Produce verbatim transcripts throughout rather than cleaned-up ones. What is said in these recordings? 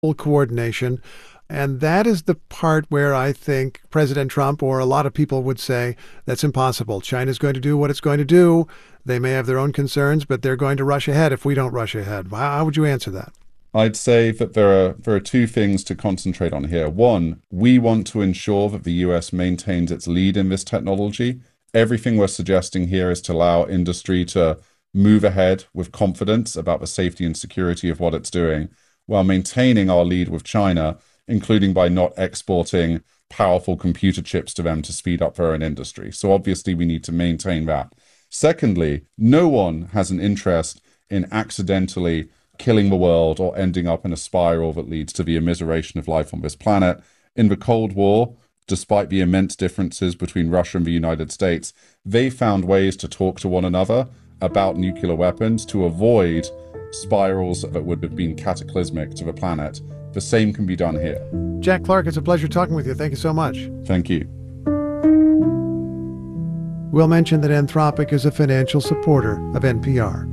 full coordination. And that is the part where I think President Trump or a lot of people would say that's impossible. China's going to do what it's going to do. They may have their own concerns, but they're going to rush ahead if we don't rush ahead. How would you answer that? I'd say that there are there are two things to concentrate on here. One, we want to ensure that the U S maintains its lead in this technology. Everything we're suggesting here is to allow industry to move ahead with confidence about the safety and security of what it's doing, while maintaining our lead with China, including by not exporting powerful computer chips to them to speed up their own industry. So obviously we need to maintain that. Secondly, no one has an interest in accidentally killing the world or ending up in a spiral that leads to the immiseration of life on this planet. In the Cold War, despite the immense differences between Russia and the United States, they found ways to talk to one another about nuclear weapons to avoid spirals that would have been cataclysmic to the planet. The same can be done here. Jack Clark, it's a pleasure talking with you. Thank you so much. Thank you. We'll mention that Anthropic is a financial supporter of N P R.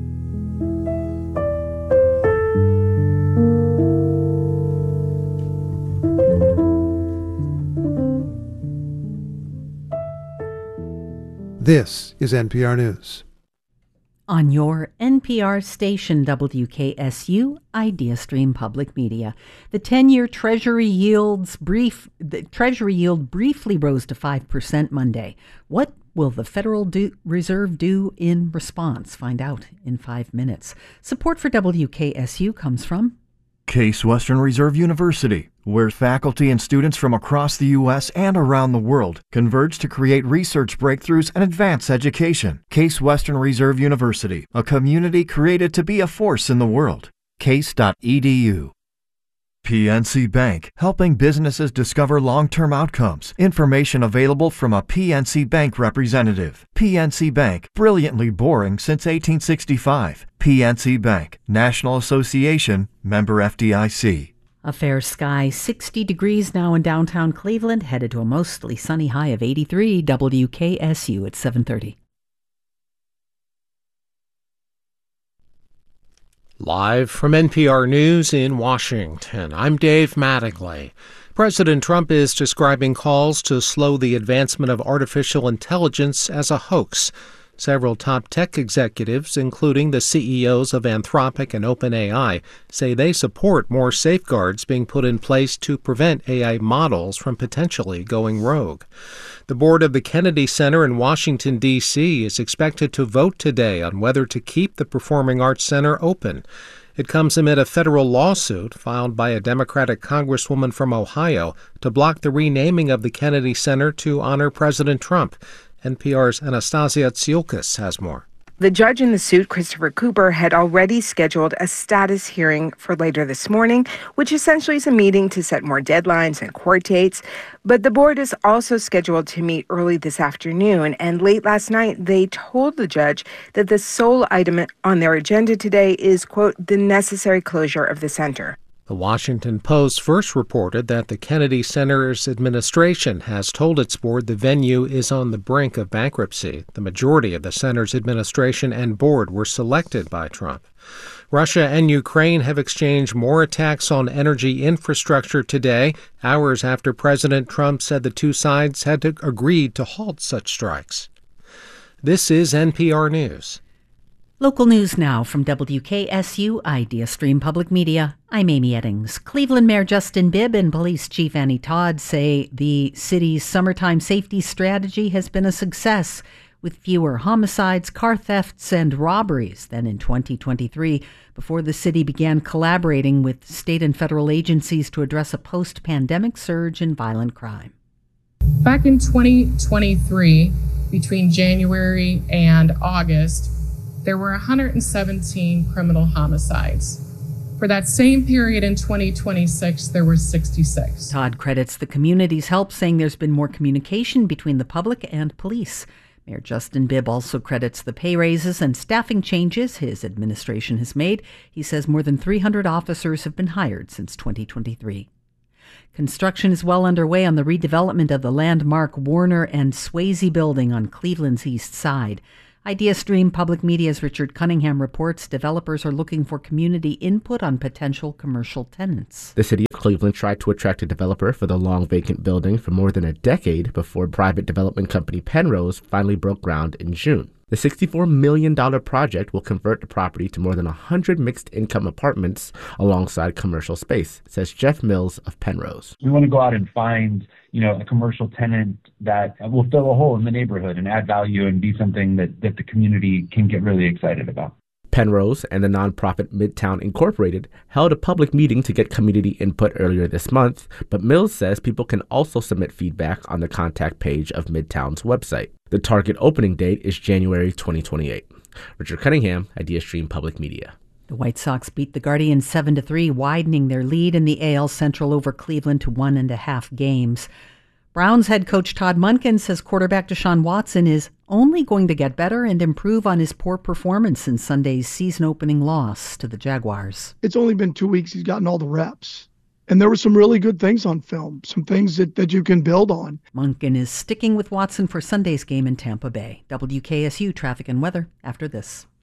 This is N P R News. On your N P R station, W K S U Idea Stream Public Media, the ten-year Treasury yields brief the Treasury yield briefly rose to five percent Monday. What will the Federal do, Reserve do in response? Find out in five minutes. Support for W K S U comes from Case Western Reserve University, where faculty and students from across the U S and around the world converge to create research breakthroughs and advance education. Case Western Reserve University, a community created to be a force in the world. case dot e d u. P N C Bank, helping businesses discover long-term outcomes. Information available from a P N C Bank representative. P N C Bank, brilliantly boring since eighteen sixty-five. P N C Bank, National Association, member F D I C. A fair sky, sixty degrees now in downtown Cleveland, headed to a mostly sunny high of eighty-three. W K S U at seven thirty. Live from N P R News in Washington, I'm Dave Mattingly. President Trump is describing calls to slow the advancement of artificial intelligence as a hoax. Several top tech executives, including the C E Os of Anthropic and OpenAI, say they support more safeguards being put in place to prevent A I models from potentially going rogue. The board of the Kennedy Center in Washington, D C is expected to vote today on whether to keep the Performing Arts Center open. It comes amid a federal lawsuit filed by a Democratic congresswoman from Ohio to block the renaming of the Kennedy Center to honor President Trump. N P R's Anastasia Tsiolkas has more. The judge in the suit, Christopher Cooper, had already scheduled a status hearing for later this morning, which essentially is a meeting to set more deadlines and court dates. But the board is also scheduled to meet early this afternoon. And late last night, they told the judge that the sole item on their agenda today is, quote, the necessary closure of the center. The Washington Post first reported that the Kennedy Center's administration has told its board the venue is on the brink of bankruptcy. The majority of the center's administration and board were selected by Trump. Russia and Ukraine have exchanged more attacks on energy infrastructure today, hours after President Trump said the two sides had to agreed to halt such strikes. This is N P R News. Local news now from W K S U Idea Stream Public Media. I'm Amy Eddings. Cleveland Mayor Justin Bibb and Police Chief Annie Todd say the city's summertime safety strategy has been a success, with fewer homicides, car thefts, and robberies than in twenty twenty-three, before the city began collaborating with state and federal agencies to address a post-pandemic surge in violent crime. Back in twenty twenty-three, between January and August, there were one hundred seventeen criminal homicides. For that same period in twenty twenty-six, there were sixty-six. Todd credits the community's help, saying there's been more communication between the public and police. Mayor Justin Bibb also credits the pay raises and staffing changes his administration has made. He says more than three hundred officers have been hired since twenty twenty-three. Construction is well underway on the redevelopment of the landmark Warner and Swayze building on Cleveland's east side. IdeaStream Public Media's Richard Cunningham reports developers are looking for community input on potential commercial tenants. The city of Cleveland tried to attract a developer for the long vacant building for more than a decade before private development company Penrose finally broke ground in June. The sixty-four million dollars project will convert the property to more than one hundred mixed-income apartments alongside commercial space, says Jeff Mills of Penrose. We want to go out and find, you know, a commercial tenant that will fill a hole in the neighborhood and add value and be something that, that the community can get really excited about. Penrose and the nonprofit Midtown Incorporated held a public meeting to get community input earlier this month, but Mills says people can also submit feedback on the contact page of Midtown's website. The target opening date is January twenty twenty-eight. Richard Cunningham, IdeaStream Public Media. The White Sox beat the Guardians seven to three, widening their lead in the A L Central over Cleveland to one and a half games. Browns head coach Todd Monken says quarterback Deshaun Watson is only going to get better and improve on his poor performance in Sunday's season-opening loss to the Jaguars. It's only been two weeks. He's gotten all the reps. And there were some really good things on film, some things that, that you can build on. Monken is sticking with Watson for Sunday's game in Tampa Bay. W K S U traffic and weather after this.